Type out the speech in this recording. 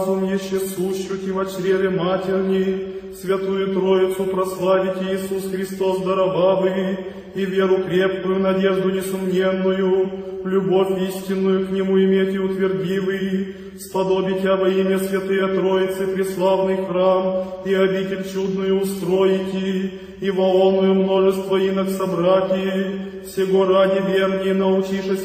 Еще сущути во чреве матерни, Святую Троицу прославите Иисус Христос, даровавый, и веру крепкую, надежду несомненную, любовь истинную к Нему иметь и утвердивый, сподобите во имя Святые Троицы преславный храм и обитель чудную устроите, и во онную множество инок собрати, всего ради вернее научишься